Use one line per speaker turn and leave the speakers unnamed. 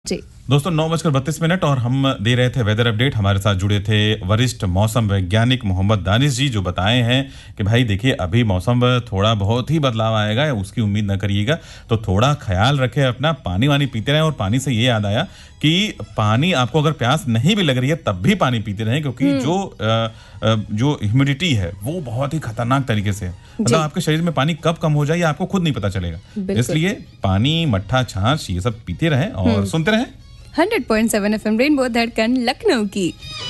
जी
दोस्तों 9:32 और हम दे रहे थे वेदर अपडेट। हमारे साथ जुड़े थे वरिष्ठ मौसम वैज्ञानिक मोहम्मद दानिश जी, जो बताए हैं कि भाई देखिए अभी मौसम थोड़ा बहुत ही बदलाव आएगा, उसकी उम्मीद न करिएगा, तो थोड़ा ख्याल रखें अपना, पानी वानी पीते रहें। और पानी से ये याद आया कि पानी आपको अगर प्यास नहीं भी लग रही है तब भी पानी पीते रहें, क्योंकि जो ह्यूमिडिटी है वो बहुत ही खतरनाक तरीके से है। मतलब आपके शरीर में पानी कब कम हो जाए आपको खुद नहीं पता चलेगा। इसलिए पानी, मट्ठा, छाछ ये सब पीते रहें और सुनते रहें
100.7 FM रेनबो धड़कन लखनऊ की।